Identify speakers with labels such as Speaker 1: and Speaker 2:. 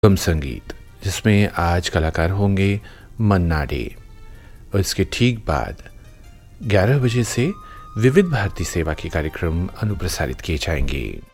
Speaker 1: गम संगीत, जिसमें आज कलाकार होंगे मन्ना डे। और इसके ठीक बाद 11 बजे से विविध भारती सेवा के कार्यक्रम अनुप्रसारित किए जाएंगे।